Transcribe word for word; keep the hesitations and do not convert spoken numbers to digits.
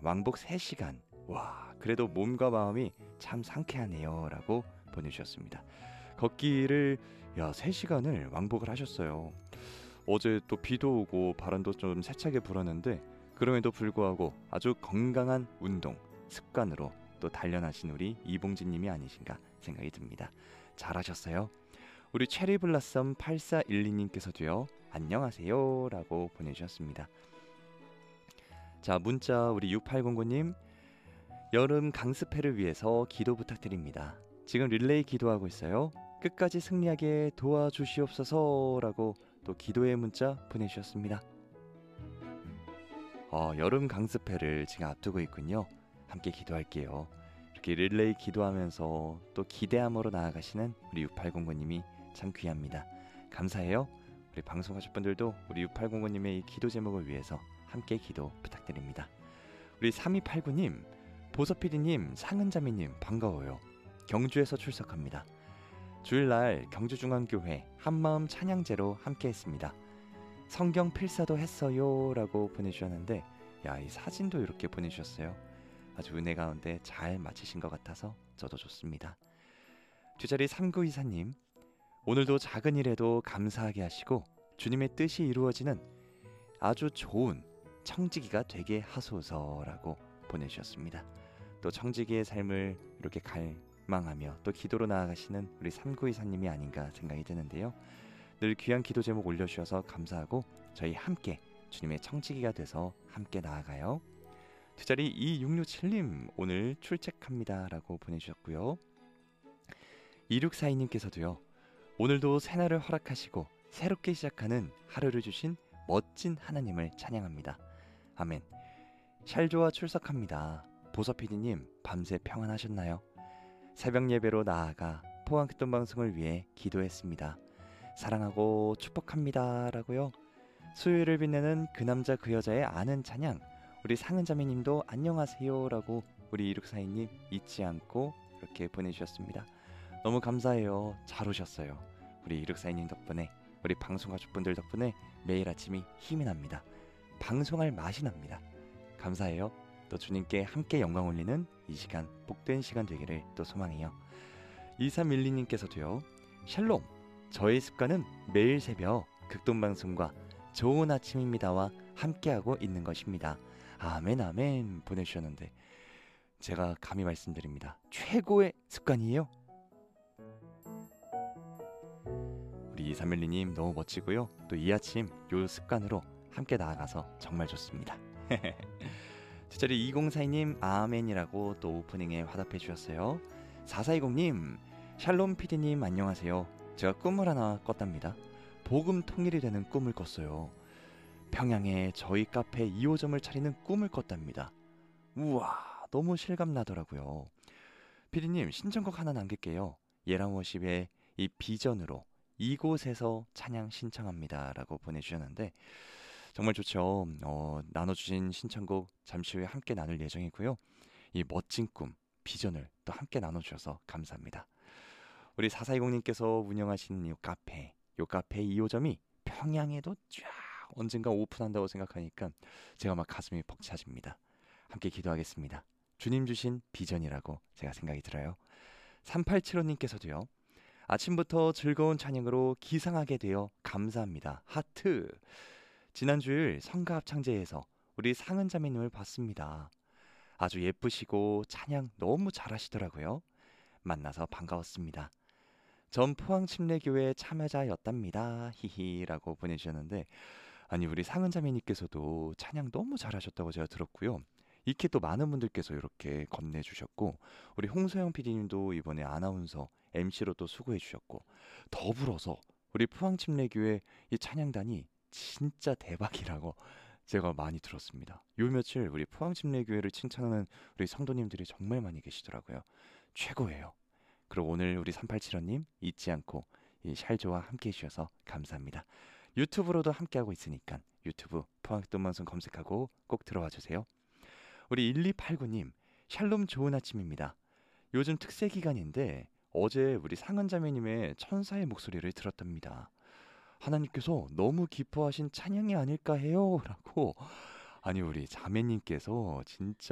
왕복 세 시간. 와, 그래도 몸과 마음이 참 상쾌하네요 라고 보내주셨습니다. 걷기를 야, 세 시간을 왕복을 하셨어요. 어제 또 비도 오고 바람도 좀 세차게 불었는데 그럼에도 불구하고 아주 건강한 운동 습관으로 또 단련하신 우리 이봉진 님이 아니신가 생각이 듭니다. 잘하셨어요. 우리 체리블라썸 팔사일이 님께서도요. 안녕하세요 라고 보내주셨습니다. 자, 문자 우리 육팔공구 님, 여름 강습회를 위해서 기도 부탁드립니다. 지금 릴레이 기도하고 있어요. 끝까지 승리하게 도와주시옵소서 라고 또 기도의 문자 보내주셨습니다. 어, 여름 강습회를 지금 앞두고 있군요. 함께 기도할게요. 이렇게 릴레이 기도하면서 또 기대함으로 나아가시는 우리 육팔공구 님이 참 귀합니다. 감사해요. 우리 방송 가족분들도 우리 육팔공구 님의 이 기도 제목을 위해서 함께 기도 부탁드립니다. 우리 삼이팔구 님, 보서피디님, 상은자매님 반가워요. 경주에서 출석합니다. 주일날 경주중앙교회 한마음 찬양제로 함께 했습니다. 성경 필사도 했어요 라고 보내주셨는데, 야, 이 사진도 이렇게 보내주셨어요. 아주 은혜 가운데 잘 마치신 것 같아서 저도 좋습니다. 뒷자리 삼구이사 님, 오늘도 작은 일에도 감사하게 하시고 주님의 뜻이 이루어지는 아주 좋은 청지기가 되게 하소서라고 보내주셨습니다. 또 청지기의 삶을 이렇게 갈망하며 또 기도로 나아가시는 우리 삼구이사 님이 아닌가 생각이 드는데요. 늘 귀한 기도 제목 올려주셔서 감사하고 저희 함께 주님의 청지기가 돼서 함께 나아가요. 뒷자리 이육육칠 님, 오늘 출첵합니다 라고 보내주셨고요. 이육사이 님께서도요. 오늘도 새날을 허락하시고 새롭게 시작하는 하루를 주신 멋진 하나님을 찬양합니다. 아멘. 샬조와 출석합니다. 보서피디님, 밤새 평안하셨나요? 새벽 예배로 나아가 포항 극동방송을 위해 기도했습니다. 사랑하고 축복합니다 라고요. 수요일을 빛내는 그 남자 그 여자의 아는 찬양, 우리 상은자매님도 안녕하세요 라고 우리 이육사이 님 잊지 않고 이렇게 보내주셨습니다. 너무 감사해요. 잘 오셨어요. 우리 이육사이 님 덕분에, 우리 방송 가족분들 덕분에 매일 아침이 힘이 납니다. 방송할 맛이 납니다. 감사해요. 또 주님께 함께 영광 올리는 이 시간 복된 시간 되기를 또 소망해요. 이삼일이 님께서도요. 샬롬, 저의 습관은 매일 새벽 극동방송과 좋은 아침입니다와 함께하고 있는 것입니다. 아멘 아멘 보내주셨는데, 제가 감히 말씀드립니다. 최고의 습관이에요. 우리 이삼일이 님 너무 멋지고요. 또 이 아침 요 습관으로 함께 나아가서 정말 좋습니다. 뒷자리 이공사이 님 아멘이라고 또 오프닝에 화답해 주셨어요. 사사이공 님, 샬롬 피디님 안녕하세요. 제가 꿈을 하나 꿨답니다. 복음 통일이 되는 꿈을 꿨어요. 평양에 저희 카페 이 호점을 차리는 꿈을 꿨답니다. 우와, 너무 실감나더라고요. 피디님, 신청곡 하나 남길게요. 예람워십의 이 비전으로 이곳에서 찬양 신청합니다 라고 보내주셨는데, 정말 좋죠. 어, 나눠주신 신청곡 잠시 후에 함께 나눌 예정이고요. 이 멋진 꿈, 비전을 또 함께 나눠주셔서 감사합니다. 우리 사사이공 님께서 운영하시는 이 카페, 이 카페 이 호점이 평양에도 쫙 언젠가 오픈한다고 생각하니까 제가 막 가슴이 벅차집니다. 함께 기도하겠습니다. 주님 주신 비전이라고 제가 생각이 들어요. 삼팔칠오 님께서도요. 아침부터 즐거운 찬양으로 기상하게 되어 감사합니다. 하트. 지난주일 성가합창제에서 우리 상은자매님을 봤습니다. 아주 예쁘시고 찬양 너무 잘하시더라고요. 만나서 반가웠습니다. 전 포항침례교회 참여자였답니다. 히히라고 보내주셨는데, 아니 우리 상은자매님께서도 찬양 너무 잘하셨다고 제가 들었고요. 이렇게 또 많은 분들께서 이렇게 건네주셨고, 우리 홍소영 피디님도 이번에 아나운서 엠시로 또 수고해 주셨고, 더불어서 우리 포항침례교회 이 찬양단이 진짜 대박이라고 제가 많이 들었습니다. 요 며칠 우리 포항침례교회를 칭찬하는 우리 성도님들이 정말 많이 계시더라고요. 최고예요. 그리고 오늘 우리 삼팔칠오 님 잊지 않고 이 샬조와 함께 해주셔서 감사합니다. 유튜브로도 함께하고 있으니까 유튜브 포항극동방송 검색하고 꼭 들어와 주세요. 우리 일이팔구 님, 샬롬 좋은 아침입니다. 요즘 특세 기간인데 어제 우리 상은자매님의 천사의 목소리를 들었답니다. 하나님께서 너무 기뻐하신 찬양이 아닐까 해요 라고. 아니 우리 자매님께서 진짜